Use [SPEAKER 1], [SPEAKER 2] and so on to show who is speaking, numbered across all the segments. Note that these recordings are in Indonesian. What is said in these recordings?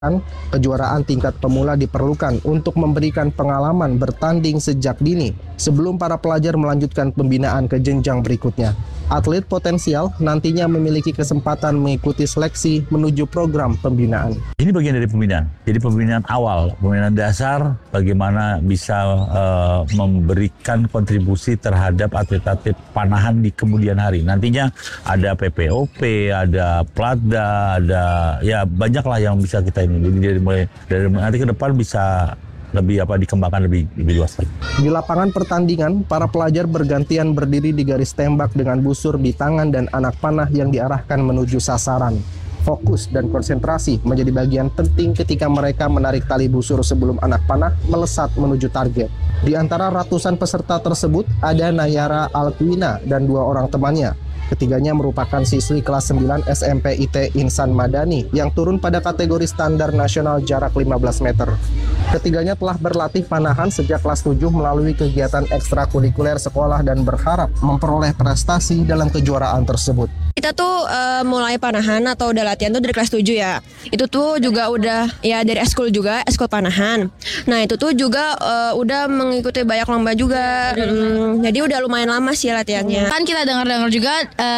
[SPEAKER 1] Kejuaraan tingkat pemula diperlukan untuk memberikan pengalaman bertanding sejak dini sebelum para pelajar melanjutkan pembinaan ke jenjang berikutnya. Atlet potensial nantinya memiliki kesempatan mengikuti seleksi menuju program pembinaan.
[SPEAKER 2] Ini bagian dari pembinaan. Jadi pembinaan awal, pembinaan dasar, bagaimana bisa memberikan kontribusi terhadap atlet-atlet panahan di kemudian hari. Nantinya ada PPOP, ada Platda, ada ya banyaklah yang bisa kita ini. Jadi dari nanti ke depan bisa lebih dikembangkan lebih luas lagi.
[SPEAKER 1] Di lapangan pertandingan, para pelajar bergantian berdiri di garis tembak dengan busur di tangan dan anak panah yang diarahkan menuju sasaran. Fokus dan konsentrasi menjadi bagian penting ketika mereka menarik tali busur sebelum anak panah melesat menuju target. Di antara ratusan peserta tersebut ada Nayara Alkwina dan 2 orang temannya. Ketiganya merupakan siswi kelas 9 SMP IT Insan Madani yang turun pada kategori standar nasional jarak 15 meter. Ketiganya telah berlatih panahan sejak kelas 7 melalui kegiatan ekstrakurikuler sekolah dan berharap memperoleh prestasi dalam kejuaraan tersebut.
[SPEAKER 3] Kita tuh mulai panahan atau udah latihan tuh dari kelas 7 ya. Itu tuh juga udah ya dari eskul juga, eskul panahan. Nah itu tuh juga udah mengikuti banyak lomba juga. Jadi udah lumayan lama sih latihannya.
[SPEAKER 4] Kan kita dengar-dengar juga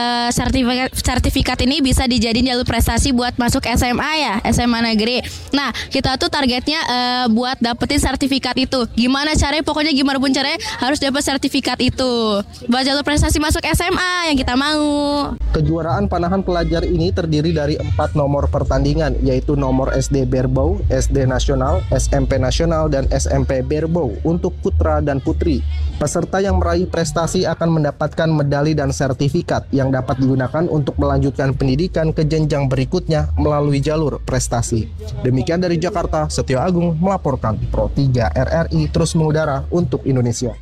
[SPEAKER 4] sertifikat ini bisa dijadiin jalur prestasi buat masuk SMA ya, SMA negeri. Nah kita tuh targetnya buat dapetin sertifikat itu. Gimana caranya, pokoknya gimana pun caranya harus dapat sertifikat itu. Buat jalur prestasi masuk SMA yang kita mau.
[SPEAKER 1] Kejuaraan panahan pelajar ini terdiri dari 4 nomor pertandingan, yaitu nomor SD Berbau, SD Nasional, SMP Nasional, dan SMP Berbau untuk putra dan putri. Peserta yang meraih prestasi akan mendapatkan medali dan sertifikat yang dapat digunakan untuk melanjutkan pendidikan ke jenjang berikutnya melalui jalur prestasi. Demikian dari Jakarta, Setio Agung melaporkan. Pro 3 RRI terus mengudara untuk Indonesia.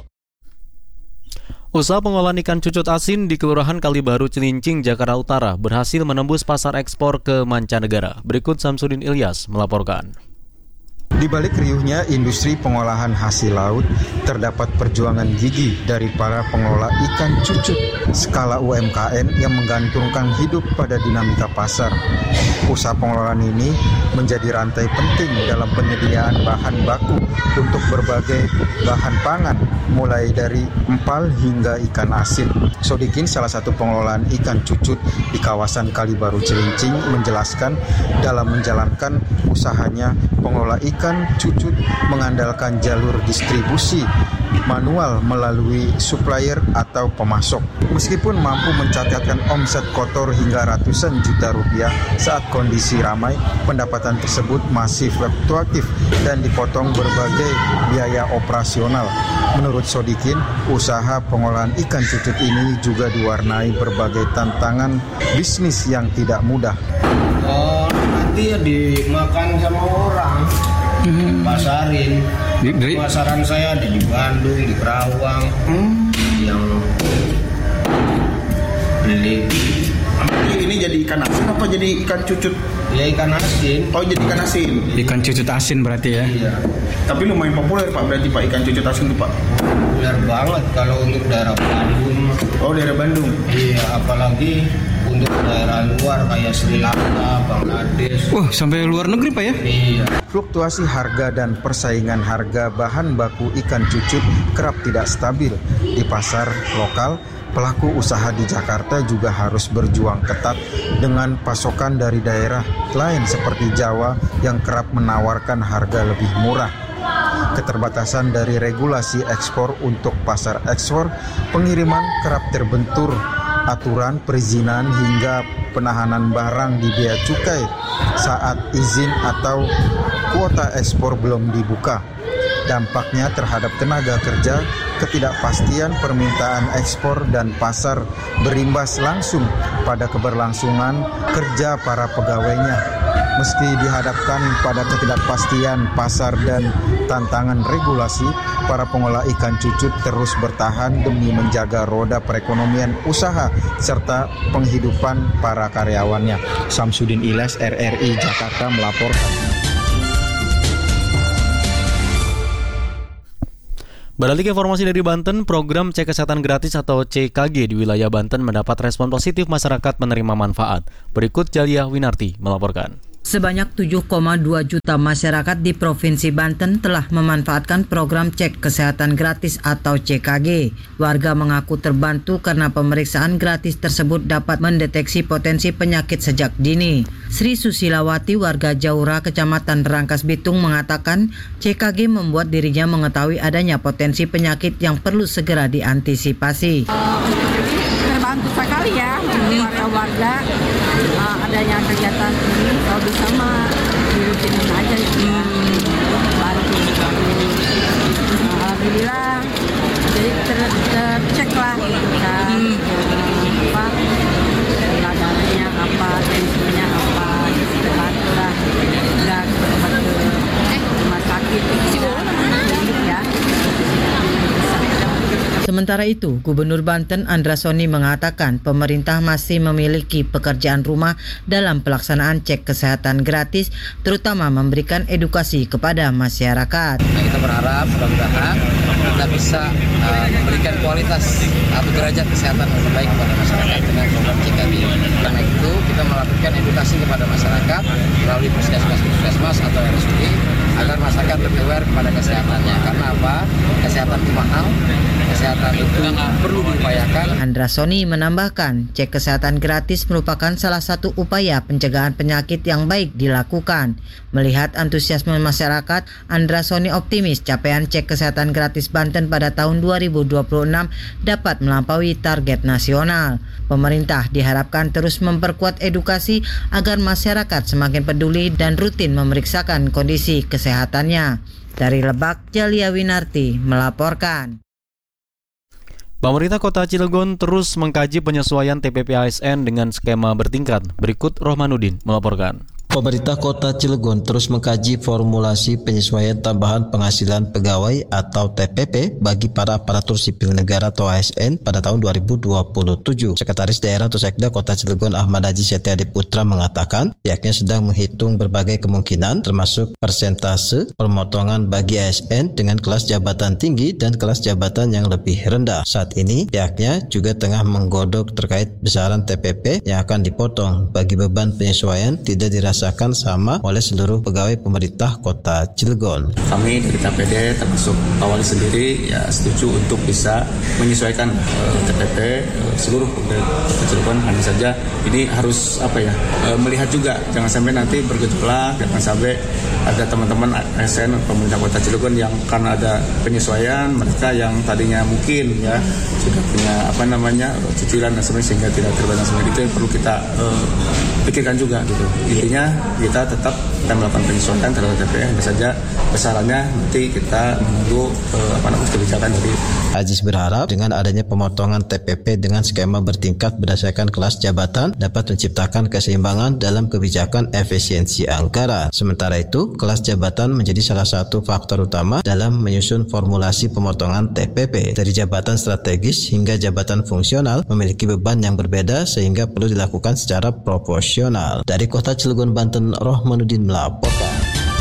[SPEAKER 5] Usaha pengolahan ikan cucut asin di Kelurahan Kalibaru, Cilincing, Jakarta Utara berhasil menembus pasar ekspor ke mancanegara. Berikut Samsudin Ilyas melaporkan.
[SPEAKER 6] Di balik riuhnya industri pengolahan hasil laut, terdapat perjuangan gigih dari para pengelola ikan cucut skala UMKM yang menggantungkan hidup pada dinamika pasar. Usaha pengelolaan ini menjadi rantai penting dalam penyediaan bahan baku untuk berbagai bahan pangan, mulai dari empal hingga ikan asin. Sodikin, salah satu pengelolaan ikan cucut di kawasan Kalibaru Cilincing, menjelaskan dalam menjalankan usahanya, pengelola ikan cucut mengandalkan jalur distribusi manual melalui supplier atau pemasok. Meskipun mampu mencatatkan omset kotor hingga ratusan juta rupiah saat kondisi ramai, pendapatan tersebut masih fluktuatif dan dipotong berbagai biaya operasional. Menurut Sodikin, usaha pengolahan ikan cucut ini juga diwarnai berbagai tantangan bisnis yang tidak mudah.
[SPEAKER 7] Nanti ya dimakan sama orang, pasarin. Pasaran saya ada di Bandung, di Kerawang, yang beli.
[SPEAKER 8] Ini jadi ikan asin apa jadi ikan cucut?
[SPEAKER 7] Ya ikan asin.
[SPEAKER 8] Oh, jadi ikan asin.
[SPEAKER 9] Ikan cucut asin berarti ya?
[SPEAKER 7] Iya.
[SPEAKER 8] Tapi lumayan populer Pak, berarti Pak, ikan cucut asin itu Pak?
[SPEAKER 7] Populer banget kalau untuk daerah Bandung.
[SPEAKER 8] Oh, daerah Bandung?
[SPEAKER 7] Iya, apalagi untuk daerah luar kayak Sri Lanka, Bangladesh.
[SPEAKER 9] Sampai luar negeri Pak ya?
[SPEAKER 7] Iya.
[SPEAKER 6] Fluktuasi harga dan persaingan harga bahan baku ikan cucut kerap tidak stabil di pasar lokal. Pelaku usaha di Jakarta juga harus berjuang ketat dengan pasokan dari daerah lain seperti Jawa yang kerap menawarkan harga lebih murah. Keterbatasan dari regulasi ekspor untuk pasar ekspor, pengiriman kerap terbentur aturan perizinan hingga penahanan barang di bea cukai saat izin atau kuota ekspor belum dibuka. Dampaknya terhadap tenaga kerja, ketidakpastian permintaan ekspor dan pasar berimbas langsung pada keberlangsungan kerja para pegawainya. Meski dihadapkan pada ketidakpastian pasar dan tantangan regulasi, para pengolah ikan cucut terus bertahan demi menjaga roda perekonomian usaha serta penghidupan para karyawannya. Samsudin Ilyas, RRI Jakarta melaporkan.
[SPEAKER 5] Beralih ke informasi dari Banten, program Cek Kesehatan Gratis atau CKG di wilayah Banten mendapat respon positif masyarakat menerima manfaat. Berikut Jalia Winarti melaporkan.
[SPEAKER 10] Sebanyak 7,2 juta masyarakat di Provinsi Banten telah memanfaatkan program cek kesehatan gratis atau CKG. Warga mengaku terbantu karena pemeriksaan gratis tersebut dapat mendeteksi potensi penyakit sejak dini. Sri Susilawati, warga Jaura, Kecamatan Rangkas Bitung, mengatakan CKG membuat dirinya mengetahui adanya potensi penyakit yang perlu segera diantisipasi.
[SPEAKER 11] Terbantu sekali ya warga-warga adanya kegiatan ini, kalau bisa mah dirutinin aja ya. Bantu. Alhamdulillah jadi tercek lah kan apa gula darahnya apa, tensinya apa, terbantu lah, nggak ke rumah sakit ya.
[SPEAKER 10] Sementara itu, Gubernur Banten Andra Soni mengatakan pemerintah masih memiliki pekerjaan rumah dalam pelaksanaan cek kesehatan gratis, terutama memberikan edukasi kepada masyarakat.
[SPEAKER 12] Nah, kita berharap mudah-mudahan kita bisa memberikan kualitas atau derajat kesehatan yang terbaik kepada masyarakat dengan program CKG. Karena itu kita melakukan edukasi kepada masyarakat melalui puskesmas atau RSUD agar masyarakat lebih aware kepada kesehatannya. Karena apa? Kesehatan itu mahal. Kesehatan itu perlu diupayakan.
[SPEAKER 10] Andra Soni menambahkan, cek kesehatan gratis merupakan salah satu upaya pencegahan penyakit yang baik dilakukan. Melihat antusiasme masyarakat, Andra Soni optimis capaian cek kesehatan gratis Banten pada tahun 2026 dapat melampaui target nasional. Pemerintah diharapkan terus memperkuat edukasi agar masyarakat semakin peduli dan rutin memeriksakan kondisi kesehatannya. Dari Lebak, Jalia Winarti melaporkan.
[SPEAKER 5] Pemerintah Kota Cilegon terus mengkaji penyesuaian TPP ASN dengan skema bertingkat. Berikut Rohmanuddin melaporkan.
[SPEAKER 13] Pemerintah Kota Cilegon terus mengkaji formulasi penyesuaian tambahan penghasilan pegawai atau TPP bagi para aparatur sipil negara atau ASN pada tahun 2027. Sekretaris Daerah atau Sekda Kota Cilegon Ahmad Haji Setiadi Putra mengatakan pihaknya sedang menghitung berbagai kemungkinan termasuk persentase pemotongan bagi ASN dengan kelas jabatan tinggi dan kelas jabatan yang lebih rendah. Saat ini pihaknya juga tengah menggodok terkait besaran TPP yang akan dipotong bagi beban penyesuaian tidak dirasakan sama oleh seluruh pegawai pemerintah Kota Cilegon.
[SPEAKER 14] Kami dari KPD termasuk Awali sendiri ya setuju untuk bisa menyesuaikan TPP seluruh pegawai Kota Cilegon. Hanya saja ini harus melihat juga jangan sampai nanti bergejolak, jangan sampai ada teman-teman ASN pemerintah Kota Cilegon yang karena ada penyesuaian mereka yang tadinya mungkin ya sudah punya cicilan dan sebagainya sehingga tidak terbayar semua itu yang perlu kita pikirkan juga gitu. Intinya kita tetap akan melakukan penyesuaian terhadap TPP, hanya saja besarannya nanti kita menunggu kebijakan dari.
[SPEAKER 13] Ajis berharap dengan adanya pemotongan TPP dengan skema bertingkat berdasarkan kelas jabatan dapat menciptakan keseimbangan dalam kebijakan efisiensi anggaran. Sementara itu, kelas jabatan menjadi salah satu faktor utama dalam menyusun formulasi pemotongan TPP. Dari jabatan strategis hingga jabatan fungsional memiliki beban yang berbeda sehingga perlu dilakukan secara proporsional. Dari Kota Cilegon, Banten, Rohmanuddin melaporkan.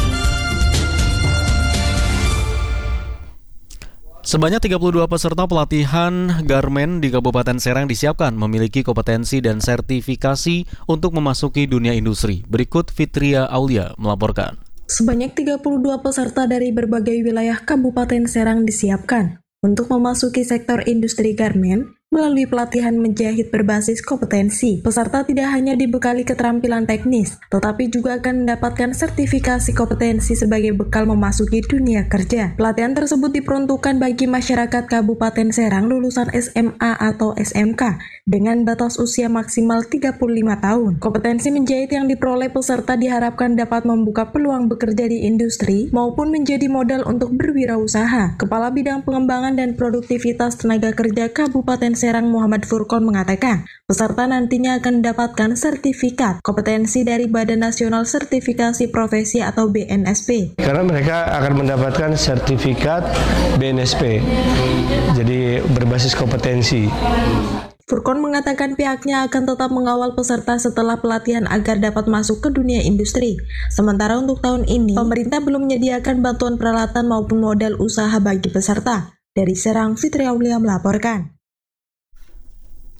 [SPEAKER 5] Sebanyak 32 peserta pelatihan garmen di Kabupaten Serang disiapkan memiliki kompetensi dan sertifikasi untuk memasuki dunia industri. Berikut Fitria Aulia melaporkan.
[SPEAKER 15] Sebanyak 32 peserta dari berbagai wilayah Kabupaten Serang disiapkan untuk memasuki sektor industri garmen melalui pelatihan menjahit berbasis kompetensi. Peserta tidak hanya dibekali keterampilan teknis, tetapi juga akan mendapatkan sertifikasi kompetensi sebagai bekal memasuki dunia kerja. Pelatihan tersebut diperuntukkan bagi masyarakat Kabupaten Serang lulusan SMA atau SMK dengan batas usia maksimal 35 tahun. Kompetensi menjahit yang diperoleh peserta diharapkan dapat membuka peluang bekerja di industri maupun menjadi modal untuk berwirausaha. Kepala Bidang Pengembangan dan Produktivitas Tenaga Kerja Kabupaten Serang Muhammad Furqon mengatakan, peserta nantinya akan mendapatkan sertifikat kompetensi dari Badan Nasional Sertifikasi Profesi atau BNSP.
[SPEAKER 16] Karena mereka akan mendapatkan sertifikat BNSP, jadi berbasis kompetensi.
[SPEAKER 15] Furqon mengatakan pihaknya akan tetap mengawal peserta setelah pelatihan agar dapat masuk ke dunia industri. Sementara untuk tahun ini, pemerintah belum menyediakan bantuan peralatan maupun modal usaha bagi peserta. Dari Serang, Fitri Aulia melaporkan.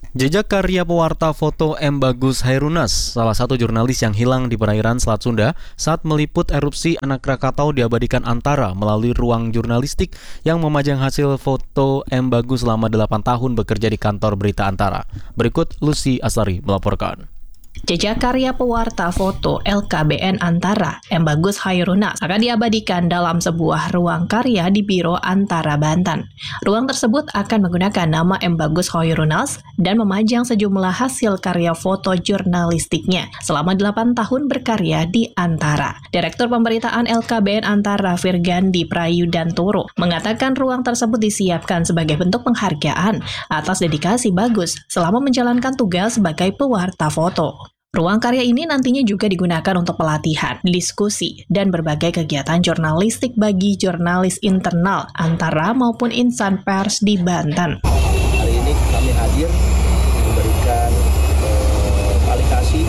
[SPEAKER 5] Jejak karya pewarta foto M. Bagus Hairunas, salah satu jurnalis yang hilang di perairan Selat Sunda saat meliput erupsi anak Krakatau diabadikan Antara melalui ruang jurnalistik yang memajang hasil foto M. Bagus selama 8 tahun bekerja di kantor berita Antara. Berikut Lucy Asari melaporkan.
[SPEAKER 17] Jejak karya pewarta foto LKBN Antara, M. Bagus Hairunas, akan diabadikan dalam sebuah ruang karya di Biro Antara Banten. Ruang tersebut akan menggunakan nama M. Bagus Hairunas dan memajang sejumlah hasil karya foto jurnalistiknya selama 8 tahun berkarya di Antara. Direktur Pemberitaan LKBN Antara Virgandi Prayudantoro mengatakan ruang tersebut disiapkan sebagai bentuk penghargaan atas dedikasi Bagus selama menjalankan tugas sebagai pewarta foto. Ruang karya ini nantinya juga digunakan untuk pelatihan, diskusi, dan berbagai kegiatan jurnalistik bagi jurnalis internal Antara maupun insan pers di Banten.
[SPEAKER 18] Hari ini kami hadir memberikan kualifikasi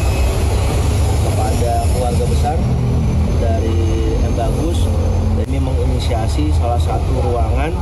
[SPEAKER 18] kepada keluarga besar dari M. Bagus. Ini menginisiasi salah satu ruangan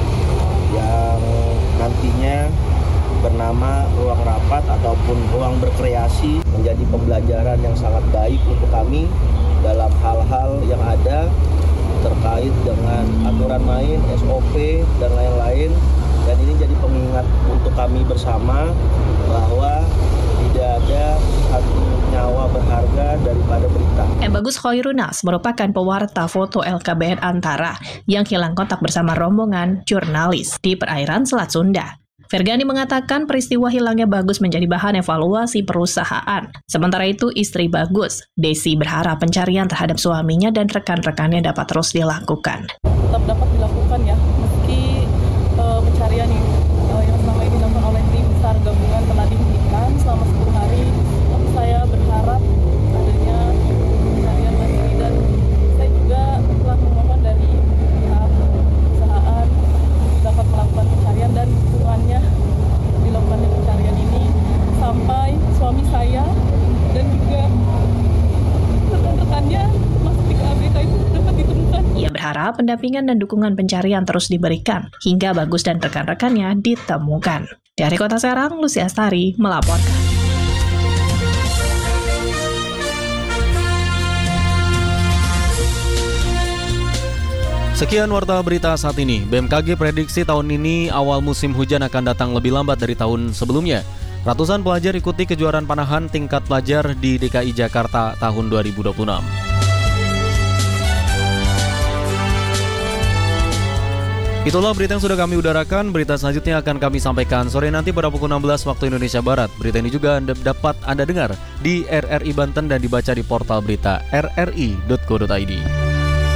[SPEAKER 18] yang nantinya bernama ruang rapat ataupun ruang berkreasi, menjadi pembelajaran yang sangat baik untuk kami dalam hal-hal yang ada terkait dengan aturan main, SOP, dan lain-lain. Dan ini jadi pengingat untuk kami bersama bahwa tidak ada satu nyawa berharga daripada berita.
[SPEAKER 17] M. Bagus Hairunas merupakan pewarta foto LKBN Antara yang hilang kontak bersama rombongan jurnalis di perairan Selat Sunda. Virgandi mengatakan peristiwa hilangnya Bagus menjadi bahan evaluasi perusahaan. Sementara itu, istri Bagus, Desi, berharap pencarian terhadap suaminya dan rekan-rekannya dapat terus dilakukan.
[SPEAKER 19] Tetap dapat dilakukan ya, meski pencarian yang selama ini dilakukan oleh tim SAR gabungan telah dihentikan selama 10 hari. Tapi saya berharap adanya pencarian mandiri dan saya juga telah memohon dari pihak perusahaan dapat melakukan pencarian dan dukungannya dilakukannya pencarian ini sampai suami saya dan juga rekan-rekannya masuk di ABK itu dapat ditemukan.
[SPEAKER 17] Ia berharap pendampingan dan dukungan pencarian terus diberikan hingga Bagus dan rekan-rekannya ditemukan. Dari Kota Serang, Lucy Astari melaporkan.
[SPEAKER 5] Sekian warta berita saat ini. BMKG prediksi tahun ini awal musim hujan akan datang lebih lambat dari tahun sebelumnya. Ratusan pelajar ikuti kejuaraan panahan tingkat pelajar di DKI Jakarta tahun 2026. Itulah berita yang sudah kami udarakan. Berita selanjutnya akan kami sampaikan sore nanti pada pukul 16 waktu Indonesia Barat. Berita ini juga dapat Anda dengar di RRI Banten dan dibaca di portal berita rri.co.id.